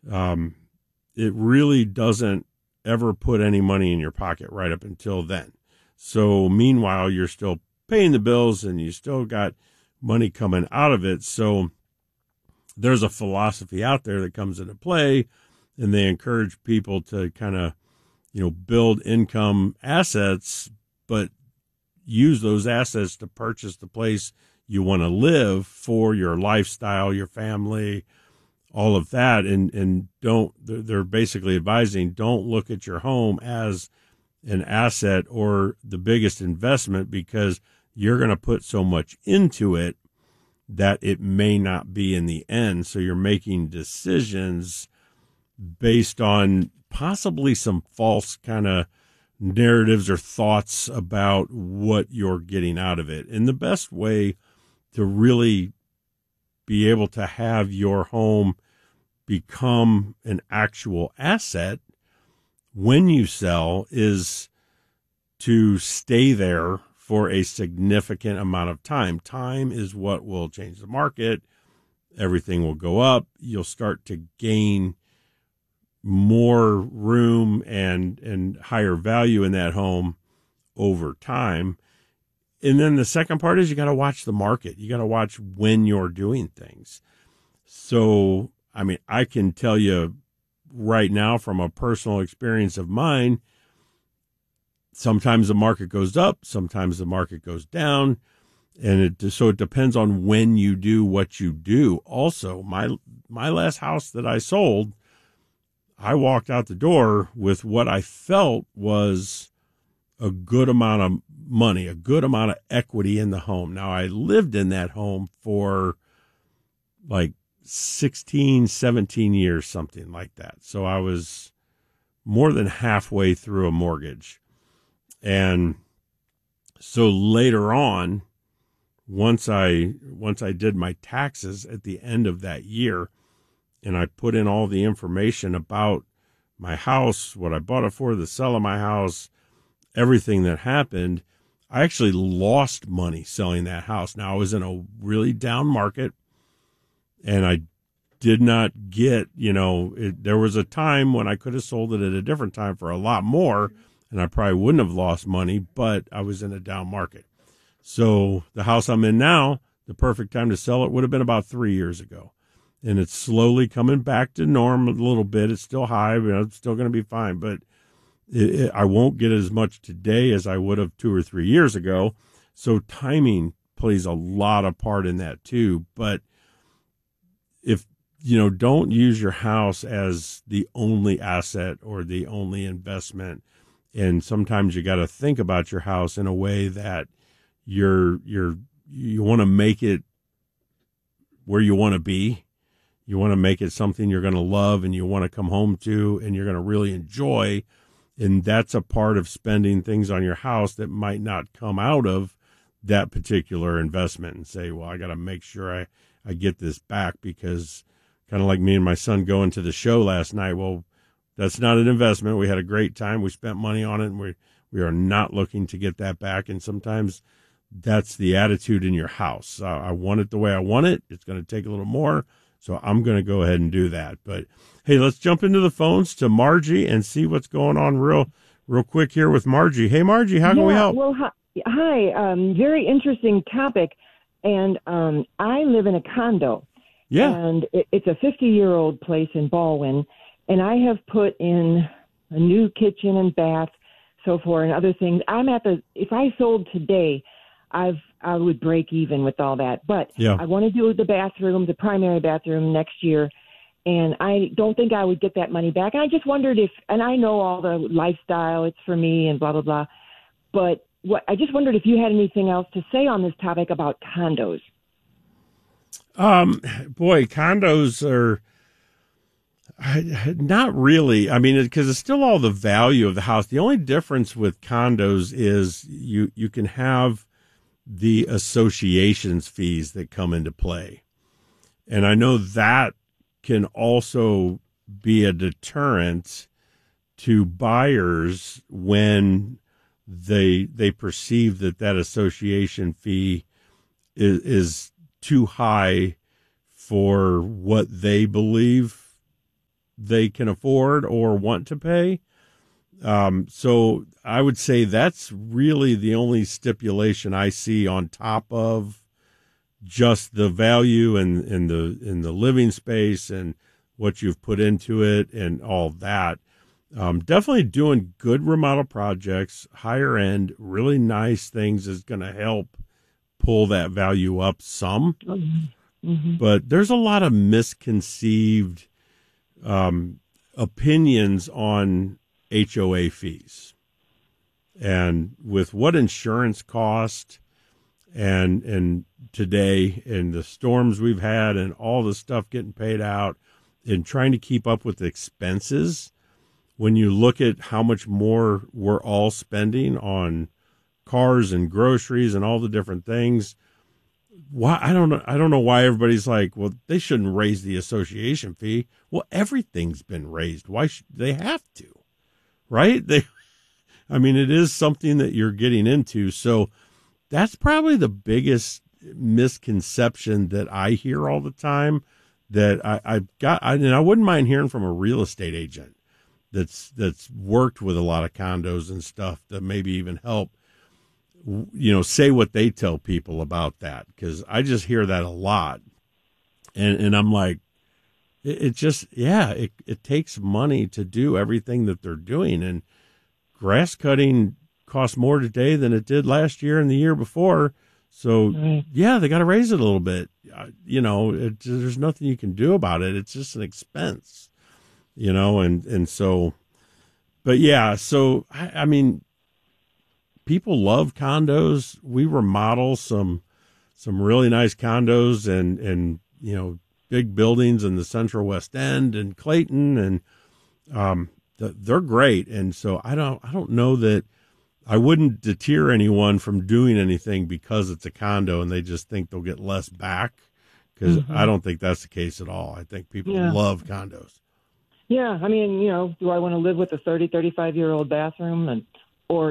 it really doesn't ever put any money in your pocket right up until then. So meanwhile, you're still paying the bills and you still got money coming out of it. So there's a philosophy out there that comes into play, and they encourage people to kind of, build income assets, but use those assets to purchase the place you want to live for your lifestyle, your family, all of that. And they're basically advising, don't look at your home as an asset or the biggest investment, because you're going to put so much into it that it may not be in the end. So you're making decisions based on possibly some false kind of narratives or thoughts about what you're getting out of it. And the best way to really be able to have your home become an actual asset when you sell is to stay there for a significant amount of time. Time is what will change the market. Everything will go up. You'll start to gain more room and higher value in that home over time. And then the second part is you got to watch the market. You got to watch when you're doing things. So, I mean, I can tell you right now from a personal experience of mine, sometimes the market goes up, sometimes the market goes down. And so it depends on when you do what you do. Also, my last house that I sold, I walked out the door with what I felt was a good amount of money, a good amount of equity in the home. Now, I lived in that home for like 16, 17 years, something like that. So I was more than halfway through a mortgage. And so later on, once I did my taxes at the end of that year, and I put in all the information about my house, what I bought it for, the sale of my house, everything that happened, I actually lost money selling that house. Now, I was in a really down market, and I did not get, there was a time when I could have sold it at a different time for a lot more, and I probably wouldn't have lost money, but I was in a down market. So the house I'm in now, the perfect time to sell it would have been about 3 years ago. And it's slowly coming back to norm a little bit. It's still high, but it's still going to be fine. But I won't get as much today as I would have 2 or 3 years ago. So timing plays a lot of part in that too. But if, don't use your house as the only asset or the only investment. And sometimes you got to think about your house in a way that you want to make it where you want to be. You want to make it something you're going to love and you want to come home to and you're going to really enjoy. And that's a part of spending things on your house that might not come out of that particular investment, and say, well, I got to make sure I get this back, because kind of like me and my son going to the show last night. Well, that's not an investment. We had a great time. We spent money on it, and we are not looking to get that back. And sometimes that's the attitude in your house. I want it the way I want it. It's going to take a little more. So I'm going to go ahead and do that. But hey, let's jump into the phones to Margie and see what's going on real quick here with Margie. Hey, Margie, how can we help? Well, hi. Very interesting topic. And I live in a condo. Yeah. And it's a 50-year-old place in Baldwin. And I have put in a new kitchen and bath, so forth, and other things. If I sold today, I would break even with all that. But yeah. I want to do the primary bathroom next year, and I don't think I would get that money back. And I just wondered and I know all the lifestyle, it's for me and blah, blah, blah. But I just wondered if you had anything else to say on this topic about condos. Boy, condos are not really. I mean, because it's still all the value of the house. The only difference with condos is you can have the associations fees that come into play. And I know that can also be a deterrent to buyers when they perceive that association fee is too high for what they believe they can afford or want to pay. So I would say that's really the only stipulation I see on top of just the value and the living space and what you've put into it and all that. Definitely doing good remodel projects, higher end, really nice things is going to help pull that value up some. Mm-hmm. But there's a lot of misconceived opinions on HOA fees. And with what insurance cost and today and the storms we've had and all the stuff getting paid out and trying to keep up with the expenses, when you look at how much more we're all spending on cars and groceries and all the different things, why I don't know why everybody's like, well, they shouldn't raise the association fee. Well, everything's been raised. Why should they have to? Right? It is something that you're getting into. So that's probably the biggest misconception that I hear all the time that I wouldn't mind hearing from a real estate agent that's worked with a lot of condos and stuff to maybe even help, say what they tell people about that. Cause I just hear that a lot. And I'm like, it takes money to do everything that they're doing. And grass cutting costs more today than it did last year and the year before. So they got to raise it a little bit. There's nothing you can do about it. It's just an expense, and so, but yeah, so I mean, people love condos. We remodel some really nice condos and big buildings in the Central West End and Clayton, and they're great. And so I don't know that I wouldn't deter anyone from doing anything because it's a condo and they just think they'll get less back, because I don't think that's the case at all. I think people love condos. Yeah. I mean, do I want to live with a 30, 35-year-old bathroom or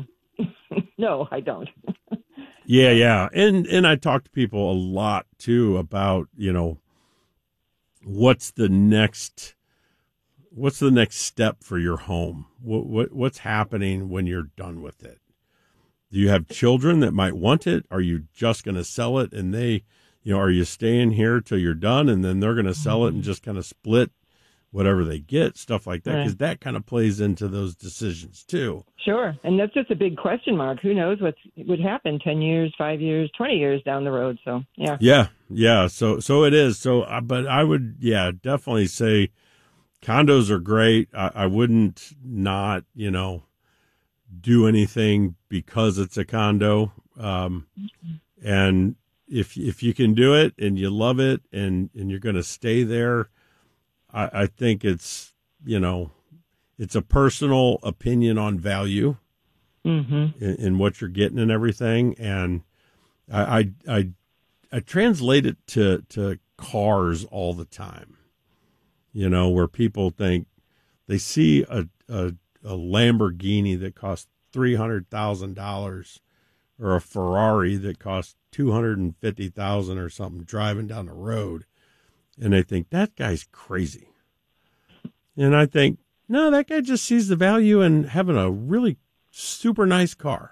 no, I don't. Yeah. And I talk to people a lot too about, what's the next step for your home? What's happening when you're done with it? Do you have children that might want it? Are you just going to sell it and they, are you staying here till you're done and then they're going to sell it and just kind of split whatever they get, stuff like that? Because that kind of plays into those decisions too. Sure. And that's just a big question mark. Who knows what would happen 10 years, 5 years, 20 years down the road. So, yeah. Yeah. So it is. So, but I would, definitely say condos are great. I wouldn't not, do anything because it's a condo. And if you can do it and you love it and you're going to stay there, I think it's, it's a personal opinion on value in what you're getting and everything. And I translate it to cars all the time, where people think they see a Lamborghini that costs $300,000 or a Ferrari that costs $250,000 or something driving down the road. And they think that guy's crazy. And I think, no, that guy just sees the value in having a really super nice car.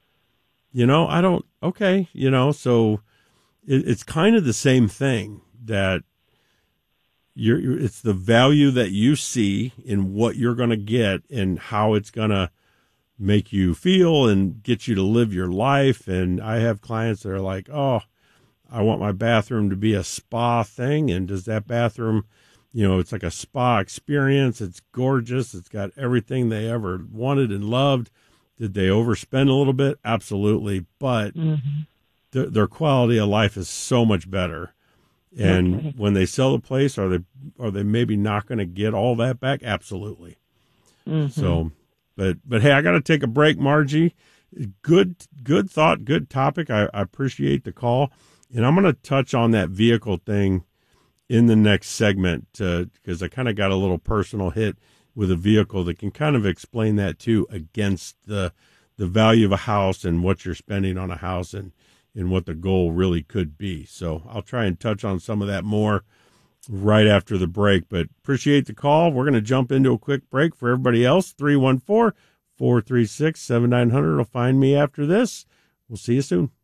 So it's kind of the same thing that it's the value that you see in what you're going to get and how it's going to make you feel and get you to live your life. And I have clients that are like, oh, I want my bathroom to be a spa thing. And does that bathroom, it's like a spa experience. It's gorgeous. It's got everything they ever wanted and loved. Did they overspend a little bit? Absolutely. But their quality of life is so much better. And when they sell the place, are they maybe not going to get all that back? Absolutely. So, but hey, I got to take a break, Margie. Good thought, good topic. I appreciate the call. And I'm going to touch on that vehicle thing in the next segment because I kind of got a little personal hit with a vehicle that can kind of explain that too, against the value of a house and what you're spending on a house and what the goal really could be. So I'll try and touch on some of that more right after the break. But appreciate the call. We're going to jump into a quick break for everybody else. 314-436-7900 will find me after this. We'll see you soon.